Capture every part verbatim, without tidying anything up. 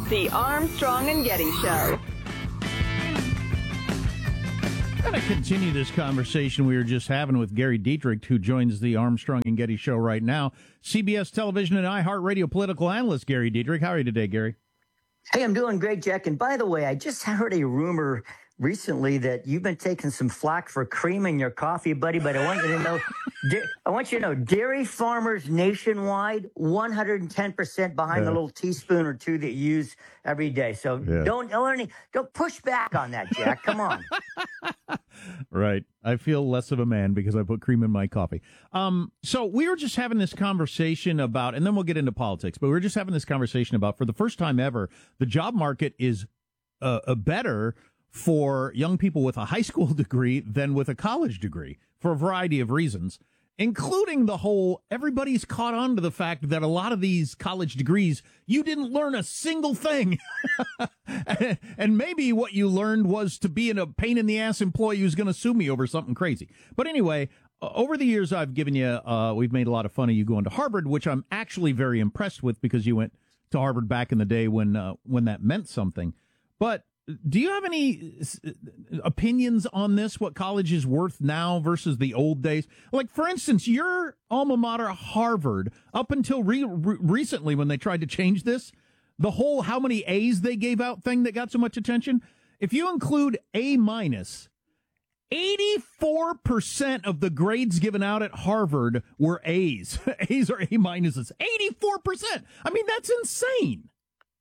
The Armstrong and Getty Show. I'm going to continue this conversation we were just having with Gary Dietrich, who joins the Armstrong and Getty Show right now. C B S Television and iHeartRadio political analyst Gary Dietrich. How are you today, Gary? Hey, I'm doing great, Jack. And by the way, I just heard a rumor recently that you've been taking some flack for cream in your coffee, buddy. But I want you to know, I want you to know, dairy farmers nationwide, one hundred ten percent behind yeah. the little teaspoon or two that you use every day. So yeah. don't, don't, don't push back on that, Jack. Come on. Right. I feel less of a man because I put cream in my coffee. Um, so we were just having this conversation about, and then we'll get into politics, but we were just having this conversation about, for the first time ever, the job market is uh, a better for young people with a high school degree than with a college degree for a variety of reasons, including the whole everybody's caught on to the fact that a lot of these college degrees, you didn't learn a single thing. And maybe what you learned was to be in a pain in the ass employee who's going to sue me over something crazy. But anyway, over the years I've given you, uh, we've made a lot of fun of you going to Harvard, which I'm actually very impressed with because you went to Harvard back in the day when, uh, when that meant something. But do you have any opinions on this, what college is worth now versus the old days? Like, for instance, your alma mater, Harvard, up until re- re- recently when they tried to change this, the whole how many A's they gave out thing that got so much attention, if you include A minus, eighty-four percent of the grades given out at Harvard were A's. A's or A minuses. eighty-four percent. I mean, that's insane.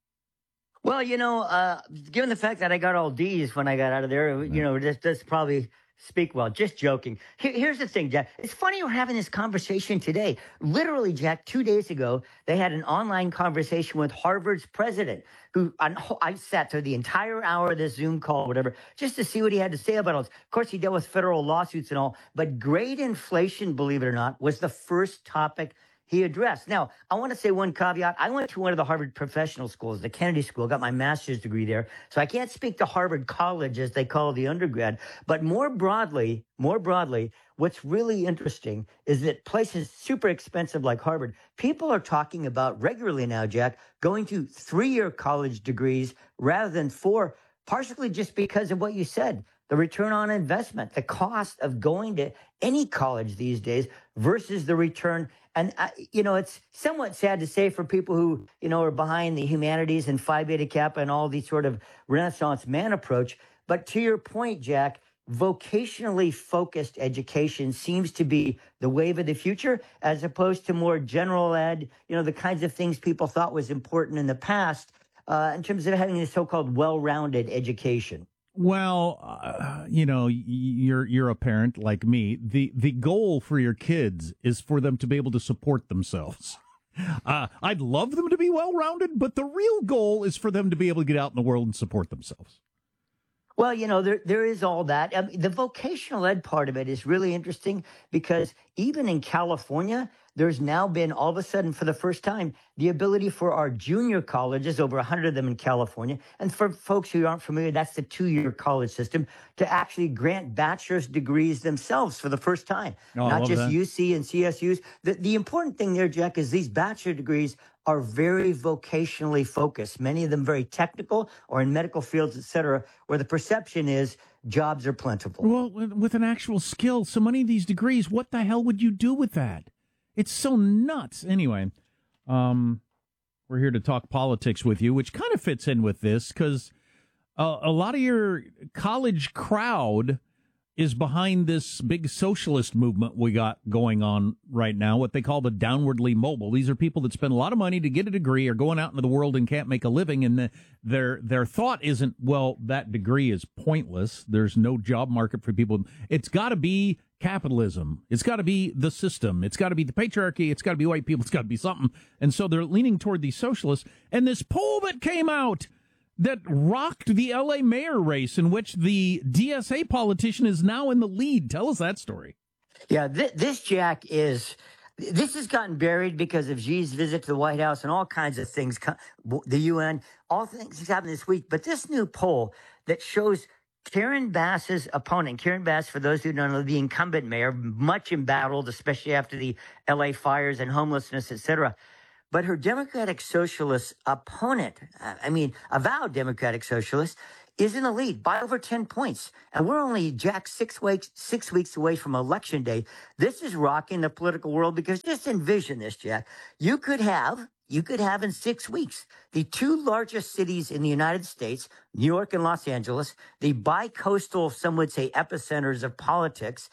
Well, you know, uh, given the fact that I got all D's when I got out of there, you know, this does probably speak well. Just joking. Here, here's the thing, Jack. It's funny we're having this conversation today. Literally, Jack, two days ago, they had an online conversation with Harvard's president, who I sat through the entire hour of this Zoom call, whatever, just to see what he had to say about it. Of course, he dealt with federal lawsuits and all, but grade inflation, believe it or not, was the first topic he addressed. Now, I want to say one caveat. I went to one of the Harvard professional schools, the Kennedy School, got my master's degree there. So I can't speak to Harvard College, as they call the undergrad. But more broadly, more broadly, what's really interesting is that places super expensive like Harvard, people are talking about regularly now, Jack, going to three-year college degrees rather than four, partially just because of what you said. The return on investment, the cost of going to any college these days versus the return. And, uh, you know, it's somewhat sad to say for people who, you know, are behind the humanities and Phi Beta Kappa and all these sort of Renaissance man approach. But to your point, Jack, vocationally focused education seems to be the wave of the future, as opposed to more general ed, you know, the kinds of things people thought was important in the past uh, in terms of having a so-called well-rounded education. Well, uh, you know, you're you're a parent like me. The the goal for your kids is for them to be able to support themselves. Uh, I'd love them to be well-rounded, but the real goal is for them to be able to get out in the world and support themselves. Well, you know, there there is all that. I mean, the vocational ed part of it is really interesting because even in California, there's now been all of a sudden, for the first time, the ability for our junior colleges, over one hundred of them in California, and for folks who aren't familiar, that's the two-year college system, to actually grant bachelor's degrees themselves for the first time. Oh, Not just that. U C and C S Us. The, the important thing there, Jack, is these bachelor degrees are very vocationally focused, many of them very technical or in medical fields, et cetera, where the perception is jobs are plentiful. Well, with an actual skill, so many of these degrees, what the hell would you do with that? It's so nuts. Anyway, um, we're here to talk politics with you, which kind of fits in with this because uh, a lot of your college crowd is behind this big socialist movement we got going on right now, what they call the downwardly mobile. These are people that spend a lot of money to get a degree or going out into the world and can't make a living. And the, their their thought isn't, well, that degree is pointless. There's no job market for people. It's got to be capitalism. It's got to be the system. It's got to be the patriarchy. It's got to be white people. It's got to be something. And so they're leaning toward these socialists. And this poll that came out that rocked the L A mayor race, in which the D S A politician is now in the lead. Tell us that story. Yeah, th- this, Jack, is... This has gotten buried because of Xi's visit to the White House and all kinds of things, the U N, all things that's happened this week. But this new poll that shows Karen Bass's opponent, Karen Bass, for those who don't know, the incumbent mayor, much embattled, especially after the L A fires and homelessness, et cetera, but her Democratic Socialist opponent, uh, I mean, avowed Democratic Socialist, is in the lead by over ten points. And we're only, Jack, six weeks, six weeks away from Election Day. This is rocking the political world because just envision this, Jack. You could have, you could have in six weeks, the two largest cities in the United States, New York and Los Angeles, the bi-coastal, some would say, epicenters of politics,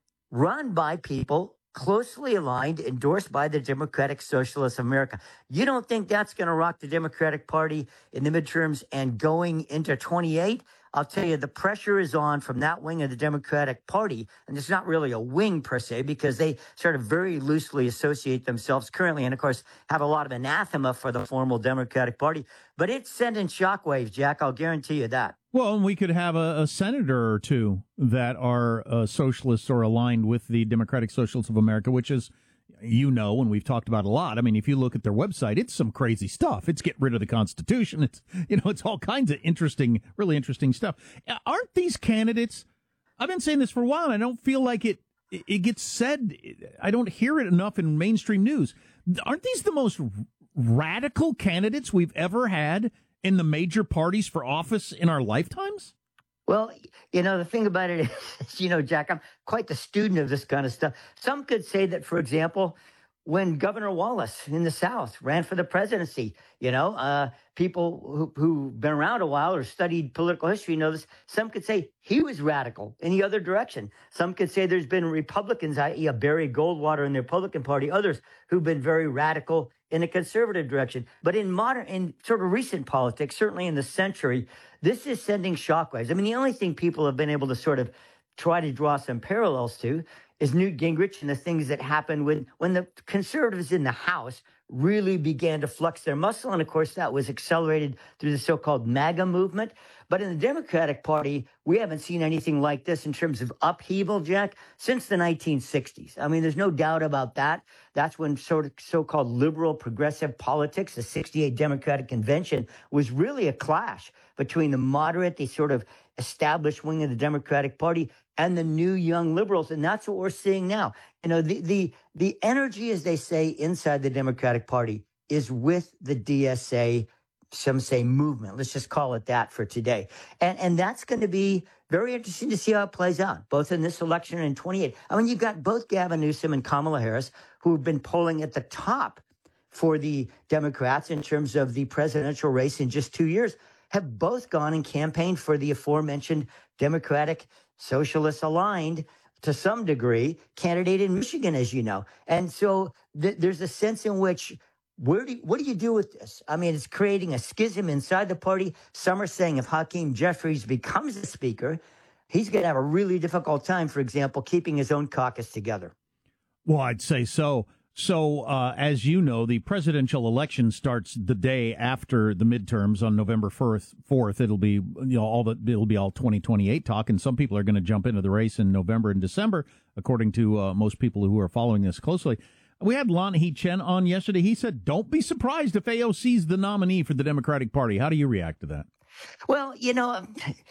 run by people closely aligned, endorsed by the Democratic Socialists of America. You don't think that's going to rock the Democratic Party in the midterms and going into twenty-eight? I'll tell you, the pressure is on from that wing of the Democratic Party, and it's not really a wing per se, because they sort of very loosely associate themselves currently, and of course have a lot of anathema for the formal Democratic Party. But it's sending shockwaves, Jack. I'll guarantee you that. Well, and we could have a, a senator or two that are uh, socialists or aligned with the Democratic Socialists of America, which is, you know, and we've talked about a lot. I mean, if you look at their website, it's some crazy stuff. It's get rid of the Constitution. It's, you know, it's all kinds of interesting, really interesting stuff. Aren't these candidates? I've been saying this for a while, and I don't feel like it. It gets said. I don't hear it enough in mainstream news. Aren't these the most radical candidates we've ever had in the major parties for office in our lifetimes? Well, you know, the thing about it is, you know, Jack, I'm quite the student of this kind of stuff. Some could say that, for example, when Governor Wallace in the South ran for the presidency, you know, uh, people who, who've been around a while or studied political history know this. Some could say he was radical in the other direction. Some could say there's been Republicans, that is. a Barry Goldwater in the Republican Party, others who've been very radical in a conservative direction. But in modern, in sort of recent politics, certainly in the century, this is sending shockwaves. I mean, the only thing people have been able to sort of try to draw some parallels to is Newt Gingrich and the things that happened when, when the conservatives in the House really began to flux their muscle. And of course, that was accelerated through the so-called MAGA movement. But in the Democratic Party, we haven't seen anything like this in terms of upheaval, Jack, since the nineteen sixties. I mean, there's no doubt about that. That's when sort of so-called liberal progressive politics, the sixty-eight Democratic Convention, was really a clash between the moderate, the sort of established wing of the Democratic Party, and the new young liberals. And that's what we're seeing now. You know, the the the energy, as they say, inside the Democratic Party is with the D S A, some say movement. Let's just call it that for today. And and that's going to be very interesting to see how it plays out, both in this election and in twenty-eight. I mean, you've got both Gavin Newsom and Kamala Harris, who have been polling at the top for the Democrats in terms of the presidential race in just two years, have both gone and campaigned for the aforementioned Democratic Socialist aligned, to some degree, candidate in Michigan, as you know. And so th- there's a sense in which, where do you, what do you do with this? I mean, it's creating a schism inside the party. Some are saying if Hakeem Jeffries becomes the speaker, he's going to have a really difficult time, for example, keeping his own caucus together. Well, I'd say so. So, uh, as you know, the presidential election starts the day after the midterms on November fourth. It'll be, you know, all the, it'll be all twenty twenty-eight talk, and some people are going to jump into the race in November and December, according to uh, most people who are following this closely. We had Lan Hee Chen on yesterday. He said, don't be surprised if A O C's the nominee for the Democratic Party. How do you react to that? Well, you know,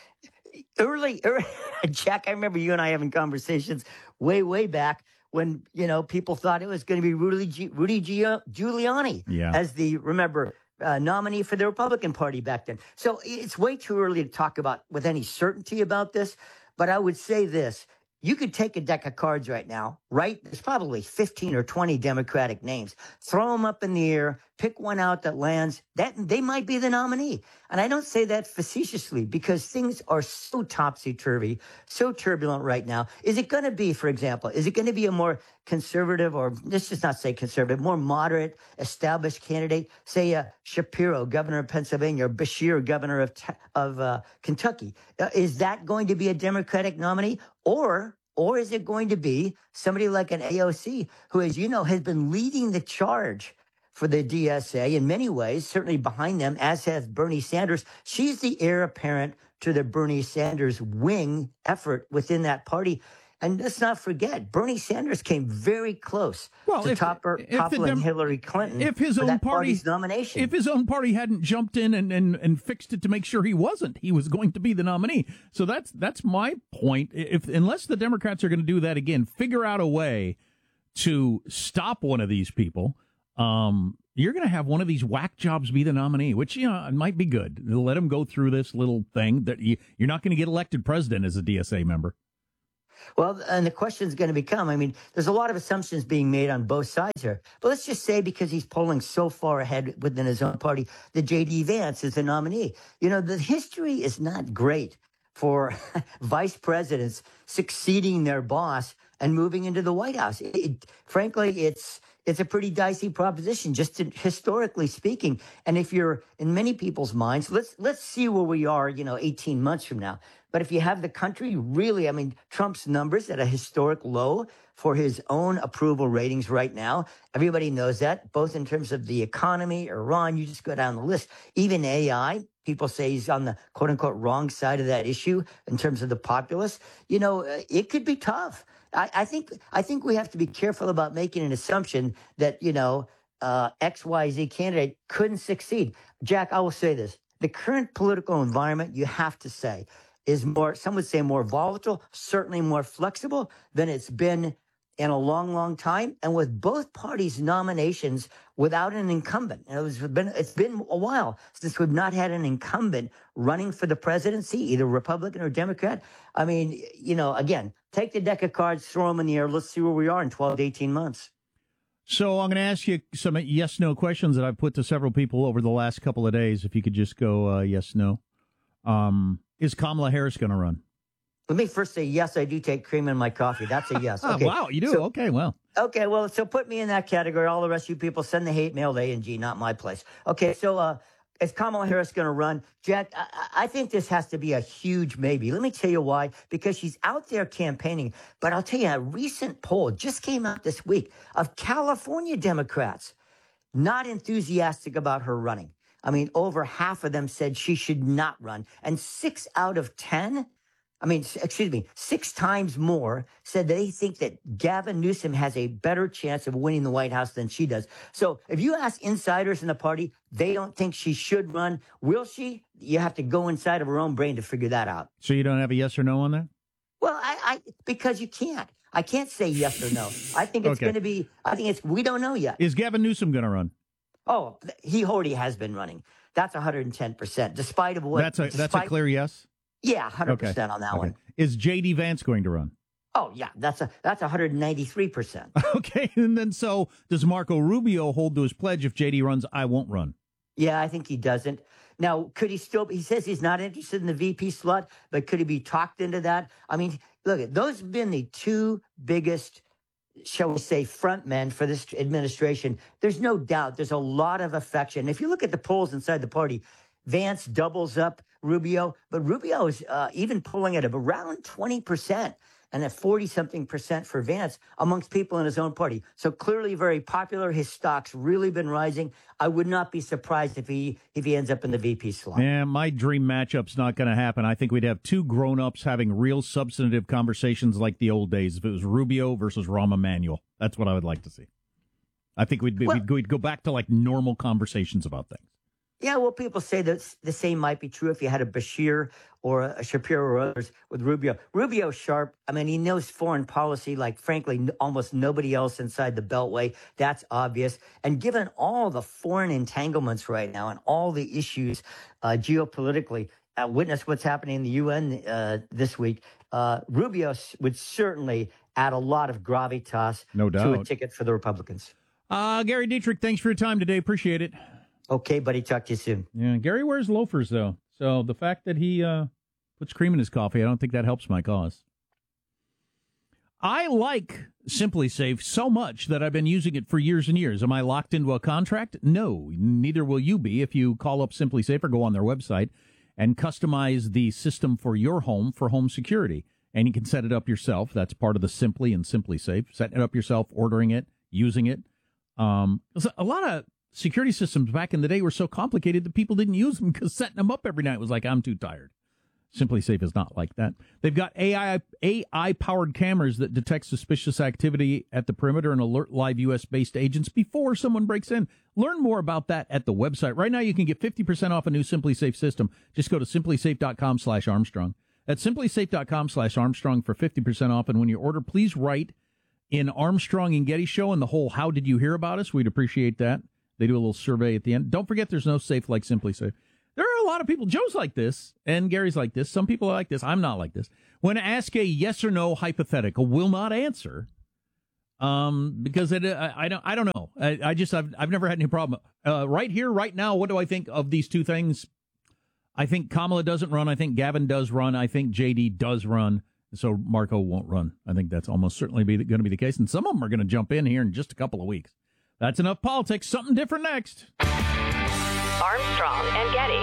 early, early Jack, I remember you and I having conversations way, way back when, you know, people thought it was going to be Rudy, G- Rudy G- Giuliani yeah. as the, remember, uh, nominee for the Republican Party back then. So it's way too early to talk about with any certainty about this. But I would say this. You could take a deck of cards right now, right? There's probably fifteen or twenty Democratic names. Throw them up in the air, pick one out that lands. That they might be the nominee. And I don't say that facetiously because things are so topsy-turvy, so turbulent right now. Is it going to be, for example, is it going to be a more conservative, or let's just not say conservative, more moderate, established candidate? Say uh, Shapiro, governor of Pennsylvania, or Beshear, governor of, of uh, Kentucky. Uh, is that going to be a Democratic nominee? Or Or is it going to be somebody like an A O C who, as you know, has been leading the charge for the D S A in many ways, certainly behind them, as has Bernie Sanders. She's the heir apparent to the Bernie Sanders wing effort within that party. And let's not forget, Bernie Sanders came very close well, to if, topper, if toppling Dem- Hillary Clinton if his for own that party, party's nomination. If his own party hadn't jumped in and, and, and fixed it to make sure he wasn't, he was going to be the nominee. So that's that's my point. If unless the Democrats are going to do that again, figure out a way to stop one of these people. Um, you're going to have one of these whack jobs be the nominee, which, you know, it might be good. Let him go through this little thing that you, you're not going to get elected president as a D S A member. Well, and the question is going to become, I mean, there's a lot of assumptions being made on both sides here. But let's just say because he's polling so far ahead within his own party, that J D. Vance is the nominee. You know, the history is not great for vice presidents succeeding their boss and moving into the White House. It, it, frankly, it's it's a pretty dicey proposition, just to, historically speaking. And if you're in many people's minds, let's let's see where we are, you know, eighteen months from now. But if you have the country really, I mean, Trump's numbers at a historic low for his own approval ratings right now. Everybody knows that, both in terms of the economy, Iran, you just go down the list. Even A I, people say he's on the quote unquote wrong side of that issue in terms of the populace. You know, it could be tough. I, I think I think we have to be careful about making an assumption that, you know, uh, X Y Z candidate couldn't succeed. Jack, I will say this. The current political environment, you have to say, is more, some would say more volatile, certainly more flexible than it's been in a long, long time. And with both parties' nominations without an incumbent. And it's been, it's been a while since we've not had an incumbent running for the presidency, either Republican or Democrat. I mean, you know, again, take the deck of cards, throw them in the air. Let's see where we are in twelve to eighteen months. So I'm going to ask you some yes-no questions that I've put to several people over the last couple of days. If you could just go uh, yes-no. Um, is Kamala Harris going to run? Let me first say, yes, I do take cream in my coffee. That's a yes. Okay. Oh, wow, you do? So, okay, well. Okay, well, so put me in that category. All the rest of you people, send the hate mail to A and G, not my place. Okay, so uh, is Kamala Harris going to run? Jack, I, I think this has to be a huge maybe. Let me tell you why. Because she's out there campaigning. But I'll tell you, a recent poll just came out this week of California Democrats not enthusiastic about her running. I mean, over half of them said she should not run. And six out of ten, I mean, excuse me, six times more said they think that Gavin Newsom has a better chance of winning the White House than she does. So if you ask insiders in the party, they don't think she should run. Will she? You have to go inside of her own brain to figure that out. So you don't have a yes or no on that? Well, I, I because you can't. I can't say yes or no. I think it's Okay. going to be, I think it's, we don't know yet. Is Gavin Newsom going to run? Oh, he already has been running. That's one hundred ten percent, despite of what. That's a despite, that's a clear yes? Yeah, one hundred percent Okay. on that Okay. one. Is J D. Vance going to run? Oh, yeah, that's a that's one hundred ninety-three percent. Okay, and then so does Marco Rubio hold to his pledge if J D runs, I won't run? Yeah, I think he doesn't. Now, could he still, he says he's not interested in the V P slot, but could he be talked into that? I mean, look, those have been the two biggest, shall we say, front men for this administration. There's no doubt there's a lot of affection. If you look at the polls inside the party, Vance doubles up Rubio, but Rubio is uh, even pulling at around twenty percent and at forty-something percent for Vance amongst people in his own party. So clearly very popular. His stock's really been rising. I would not be surprised if he if he ends up in the V P slot. Yeah, my dream matchup's not going to happen. I think we'd have two grown-ups having real substantive conversations like the old days if it was Rubio versus Rahm Emanuel. That's what I would like to see. I think we'd, be, Well- we'd, we'd go back to like normal conversations about things. Yeah, well, people say that the same might be true if you had a Bashir or a Shapiro or others with Rubio. Rubio's sharp. I mean, he knows foreign policy like, frankly, n- almost nobody else inside the Beltway. That's obvious. And given all the foreign entanglements right now and all the issues uh, geopolitically, uh, witness what's happening in the U N uh, this week, uh, Rubio s- would certainly add a lot of gravitas No to a doubt. ticket for the Republicans. Uh, Gary Dietrich, thanks for your time today. Appreciate it. Okay, buddy. Talk to you soon. Yeah, Gary wears loafers, though. So the fact that he uh, puts cream in his coffee, I don't think that helps my cause. I like Simply Safe so much that I've been using it for years and years. Am I locked into a contract? No, neither will you be if you call up Simply Safe or go on their website and customize the system for your home for home security. And you can set it up yourself. That's part of the Simply and Simply Safe. Setting it up yourself, ordering it, using it. Um, a lot of security systems back in the day were so complicated that people didn't use them because setting them up every night was like, I'm too tired. Simply Safe is not like that. They've got A I A I-powered cameras that detect suspicious activity at the perimeter and alert live U S-based agents before someone breaks in. Learn more about that at the website. Right now, you can get fifty percent off a new Simply Safe system. Just go to simplysafe.com slash Armstrong. That's simplysafe.com slash Armstrong for fifty percent off. And when you order, please write in Armstrong and Getty Show and the whole how did you hear about us. We'd appreciate that. They do a little survey at the end. Don't forget, there's no safe like Simply Safe. There are a lot of people. Joe's like this, and Gary's like this. Some people are like this. I'm not like this. When asked a yes or no hypothetical, will not answer, um, because it, I, I don't, I don't know. I, I just, I've, I've never had any problem. Uh, right here, right now, what do I think of these two things? I think Kamala doesn't run. I think Gavin does run. I think J D does run. So Marco won't run. I think that's almost certainly be going to be the case. And some of them are going to jump in here in just a couple of weeks. That's enough politics. Something different next. Armstrong and Getty.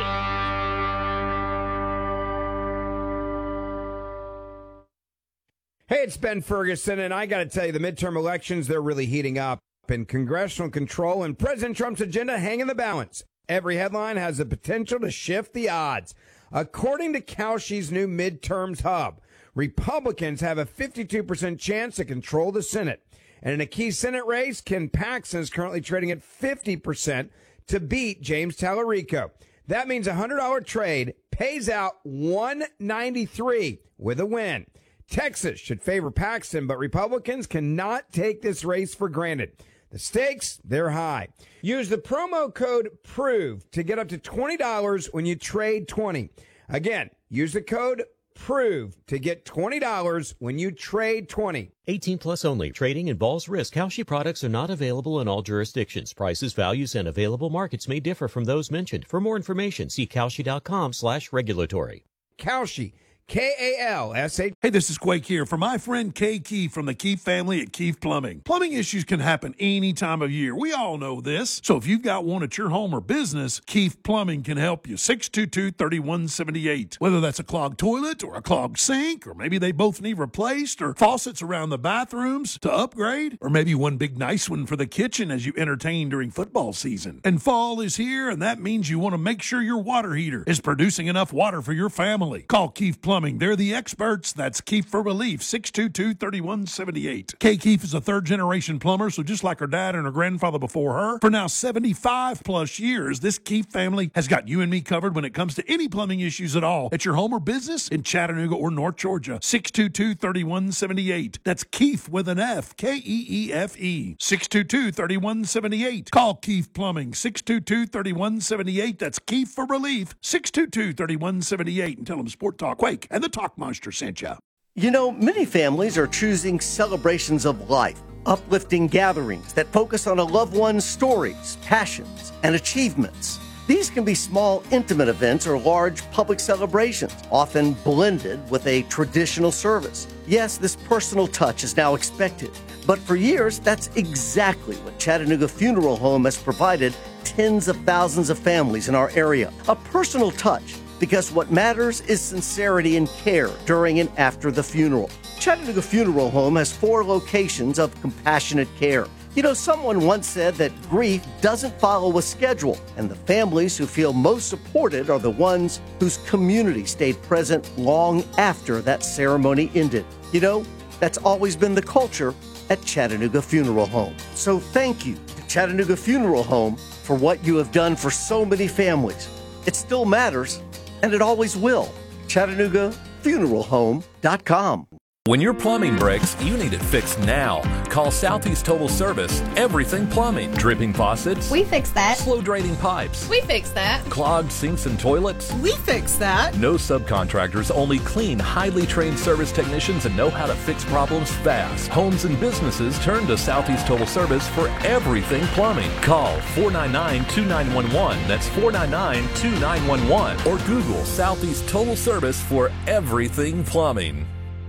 Hey, it's Ben Ferguson, and I got to tell you, the midterm elections, they're really heating up. And congressional control and President Trump's agenda hang in the balance. Every headline has the potential to shift the odds. According to Kalshi's new midterms hub, Republicans have a fifty-two percent chance to control the Senate. And in a key Senate race, Ken Paxton is currently trading at fifty percent to beat James Tallarico. That means a one hundred dollars trade pays out one ninety-three with a win. Texas should favor Paxton, but Republicans cannot take this race for granted. The stakes, they're high. Use the promo code PROVE to get up to twenty dollars when you trade twenty. Again, use the code PROVE to get twenty dollars when you trade twenty. eighteen plus only. Trading involves risk. Kalshi products are not available in all jurisdictions. Prices, values, and available markets may differ from those mentioned. For more information, see Kalshi.com slash regulatory. Kalshi. K A L S H. Hey, this is Quake here for my friend Kay Keefe from the Keefe family at Keefe Plumbing. Plumbing issues can happen any time of year. We all know this. So if you've got one at your home or business, Keefe Plumbing can help you. six two two, three one seven eight. Whether that's a clogged toilet or a clogged sink, or maybe they both need replaced, or faucets around the bathrooms to upgrade, or maybe one big nice one for the kitchen as you entertain during football season. And fall is here, and that means you want to make sure your water heater is producing enough water for your family. Call Keefe Plumbing. They're the experts. That's Keefe for Relief, six two two, three one seven eight. Kay Keefe is a third-generation plumber, so just like her dad and her grandfather before her, for now seventy-five plus years, this Keefe family has got you and me covered when it comes to any plumbing issues at all at your home or business in Chattanooga or North Georgia. six two two, three one seven eight. That's Keefe with an F, K E E F E. six two two, three one seven eight. Call Keefe Plumbing, six two two, three one seven eight. That's Keefe for Relief, six two two, three one seven eight. And tell them Sport Talk Quake and the Talk Monster sent you. You know, many families are choosing celebrations of life, uplifting gatherings that focus on a loved one's stories, passions, and achievements. These can be small, intimate events or large public celebrations, often blended with a traditional service. Yes, this personal touch is now expected, but for years, that's exactly what Chattanooga Funeral Home has provided tens of thousands of families in our area. A personal touch, because what matters is sincerity and care during and after the funeral. Chattanooga Funeral Home has four locations of compassionate care. You know, someone once said that grief doesn't follow a schedule, and the families who feel most supported are the ones whose community stayed present long after that ceremony ended. You know, that's always been the culture at Chattanooga Funeral Home. So thank you to Chattanooga Funeral Home for what you have done for so many families. It still matters, and it always will. Chattanooga Funeral Home dot com. When your plumbing breaks, you need it fixed now. Call Southeast Total Service. Everything plumbing. Dripping faucets. We fix that. Slow draining pipes. We fix that. Clogged sinks and toilets. We fix that. No subcontractors, only clean, highly trained service technicians that know how to fix problems fast. Homes and businesses turn to Southeast Total Service for everything plumbing. Call four nine nine, two nine one one. That's four nine nine, two nine one one. Or Google Southeast Total Service for everything plumbing.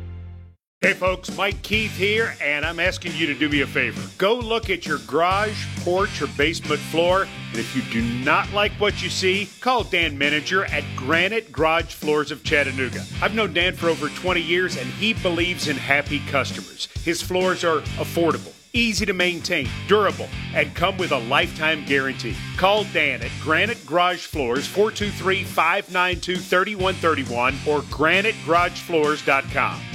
Hey folks, Mike Keith here, and I'm asking you to do me a favor. Go look at your garage, porch, or basement floor, and if you do not like what you see, call Dan Meninger at Granite Garage Floors of Chattanooga. I've known Dan for over twenty years, and he believes in happy customers. His floors are affordable, easy to maintain, durable, and come with a lifetime guarantee. Call Dan at Granite Garage Floors, four two three, five nine two, three one three one, or granite garage floors dot com.